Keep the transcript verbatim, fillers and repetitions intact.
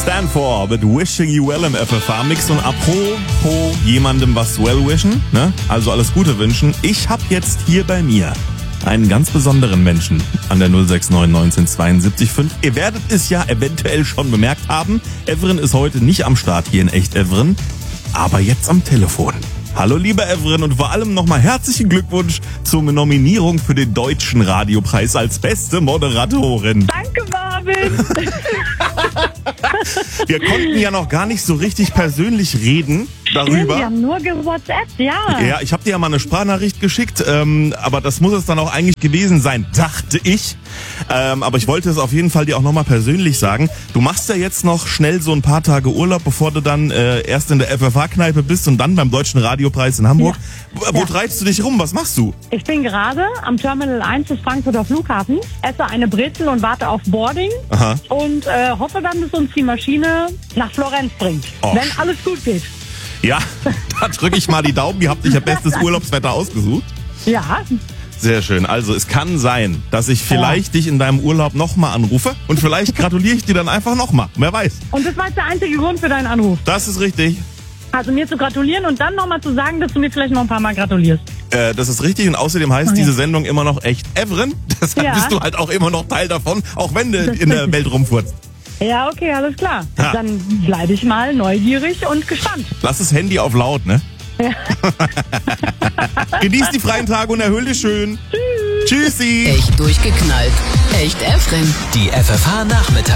Stanford mit Wishing You Well im F F H-Mix und apropos jemandem was well wishen, ne? Also alles Gute wünschen. Ich habe jetzt hier bei mir einen ganz besonderen Menschen an der null sechs neun neunzehn zweiundsiebzig fünf. Ihr werdet es ja eventuell schon bemerkt haben. Evren ist heute nicht am Start hier in Echt Evren, aber jetzt am Telefon. Hallo lieber Evren und vor allem nochmal herzlichen Glückwunsch zur Nominierung für den Deutschen Radiopreis als beste Moderatorin. Danke, Marvin. Wir konnten ja noch gar nicht so richtig persönlich reden darüber. Wir haben nur gewhatsappt, ja. Ja, ich habe dir ja mal eine Sprachnachricht geschickt, ähm, aber das muss es dann auch eigentlich gewesen sein, dachte ich. Ähm, aber ich wollte es auf jeden Fall dir auch nochmal persönlich sagen. Du machst ja jetzt noch schnell so ein paar Tage Urlaub, bevor du dann äh, erst in der F F H-Kneipe bist und dann beim Deutschen Radiopreis in Hamburg. Ja. Wo, wo ja. treibst du dich rum? Was machst du? Ich bin gerade am Terminal eins des Frankfurter Flughafens, esse eine Brezel und warte auf Boarding. Aha. Und äh, hoffe dann, dass uns die Maschine nach Florenz bringt, Och. wenn alles gut geht. Ja, da drücke ich mal die Daumen. Ihr habt euch ja bestes Urlaubswetter ausgesucht. Ja. Sehr schön. Also es kann sein, dass ich vielleicht ja. dich in deinem Urlaub nochmal anrufe und vielleicht gratuliere ich dir dann einfach nochmal. Wer weiß. Und das war jetzt der einzige Grund für deinen Anruf? Das ist richtig. Also mir zu gratulieren und dann nochmal zu sagen, dass du mir vielleicht noch ein paar Mal gratulierst. Äh, das ist richtig und außerdem heißt okay. diese Sendung immer noch Echt Evren. Deshalb ja. bist du halt auch immer noch Teil davon, auch wenn du in der Welt rumfurzt. Ja, okay, alles klar. Ja. Dann bleibe ich mal neugierig und gespannt. Lass das Handy auf laut, ne? Ja. Genieß die freien Tage und erhöhl dich schön. Tschüss. Tschüssi. Echt durchgeknallt. Echt Evren. Die F F H-Nachmittag.